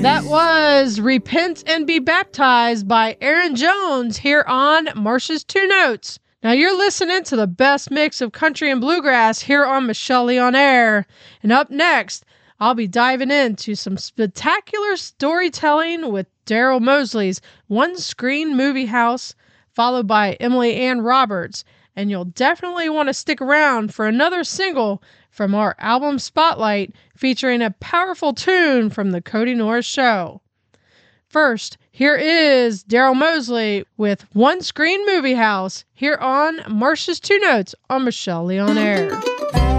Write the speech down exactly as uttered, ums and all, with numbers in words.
That was Repent and Be Baptized by Aaron Jones here on Marcia's Two Notes. Now you're listening to the best mix of country and bluegrass here on Michelle Lee on Air. And up next, I'll be diving into some spectacular storytelling with Daryl Mosley's One Screen Movie House, followed by Emily Ann Roberts. And you'll definitely want to stick around for another single from our album Spotlight, featuring a powerful tune from the Cody Norris Show. First, here is Daryl Mosley with One Screen Movie House here on Marcia's Two Notes on Michelle Lee on Air.